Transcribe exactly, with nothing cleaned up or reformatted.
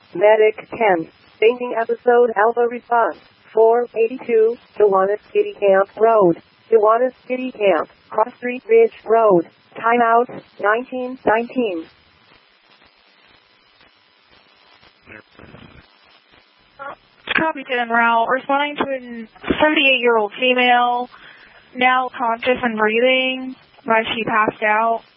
Medic ten. Fainting episode Alpha response. four eighty-two, Kiwanis City Camp Road. Kiwanis City Camp, Cross Street Ridge Road. Timeout, nineteen nineteen. Copy to en route. Responding to a seventy-eight-year-old female, now conscious and breathing, but she passed out.